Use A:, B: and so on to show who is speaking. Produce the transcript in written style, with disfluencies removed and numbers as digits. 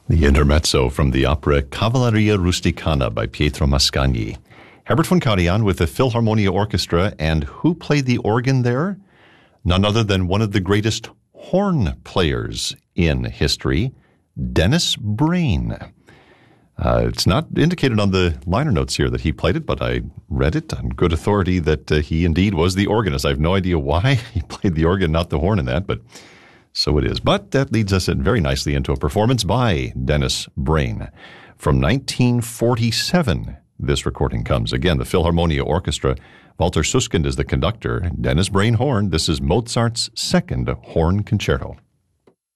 A: The intermezzo from the opera Cavalleria Rusticana by Pietro Mascagni. Herbert von Karajan with the Philharmonia Orchestra, and who played the organ there? None other than one of the greatest horn players in history, Dennis Brain. It's not indicated on the liner notes here that he played it, but I read it on good authority that he indeed was the organist. I have no idea why he played the organ, not the horn in that, but so it is. But that leads us in very nicely into a performance by Dennis Brain. From 1947, this recording comes. Again, the Philharmonia Orchestra. Walter Susskind is the conductor. Dennis Brain horn. This is Mozart's second horn concerto.